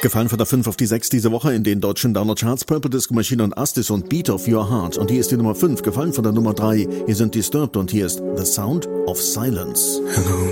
Gefallen von der 5 auf die 6 diese Woche in den deutschen Download-Charts. Purple Disco Machine und Astis und Beat of Your Heart. Und hier ist die Nummer 5, gefallen von der Nummer 3. Hier sind Disturbed und hier ist The Sound of Silence. Hello.